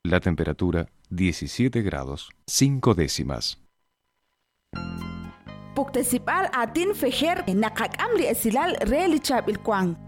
La temperatura 17 grados 5 décimas. Puktesipal atin fejer nakakam li esilal relichab ilkwang.